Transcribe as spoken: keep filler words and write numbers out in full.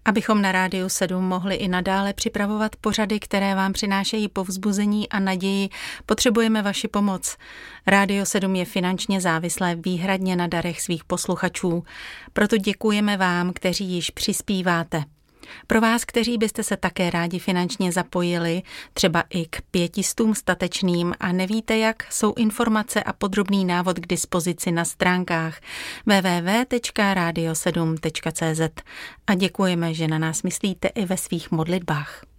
Abychom na Rádiu sedm mohli i nadále připravovat pořady, které vám přinášejí povzbuzení a naději, potřebujeme vaši pomoc. Rádio sedm je finančně závislé výhradně na darech svých posluchačů, proto děkujeme vám, kteří již přispíváte. Pro vás, kteří byste se také rádi finančně zapojili, třeba i k pětistům statečným a nevíte jak, jsou informace a podrobný návod k dispozici na stránkách w w w tečka radio sedm tečka c z a děkujeme, že na nás myslíte i ve svých modlitbách.